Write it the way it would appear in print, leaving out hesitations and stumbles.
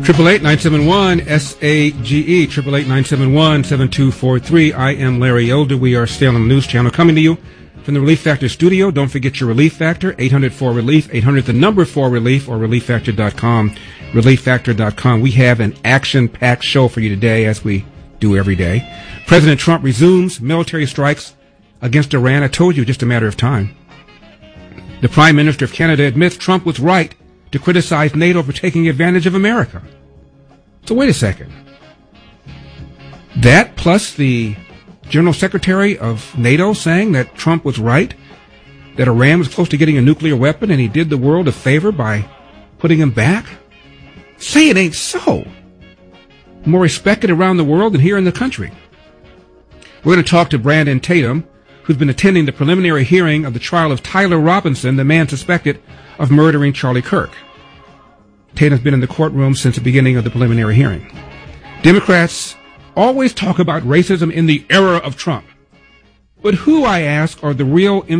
888-971-SAGE, 888-971-7243. I am Larry Elder. We are Salem News Channel coming to you from the Relief Factor studio. Don't forget your Relief Factor, 800-4RELIEF, 800-4RELIEF, or ReliefFactor.com, ReliefFactor.com. We have an action-packed show for you today, as we do every day. President Trump resumes military strikes against Iran. I told you, just a matter of time. The Prime Minister of Canada admits Trump was right to criticize NATO for taking advantage of America. So wait a second. That plus the General Secretary of NATO saying that Trump was right, that Iran was close to getting a nuclear weapon and he did the world a favor by putting him back? Say it ain't so. More respected around the world than here in the country. We're going to talk to Brandon Tatum, who's been attending the preliminary hearing of the trial of Tyler Robinson, the man suspected of murdering Charlie Kirk. Tatum's been in the courtroom since the beginning of the preliminary hearing. Democrats always talk about racism in the era of Trump. But who, I ask, are the real